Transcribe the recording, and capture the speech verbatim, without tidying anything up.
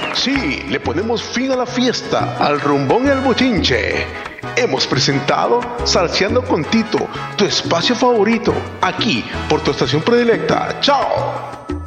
Sí, le ponemos fin a la fiesta, al rumbón y al bochinche. Hemos presentado Salseando con Tito, tu espacio favorito, aquí por tu estación predilecta. ¡Chao!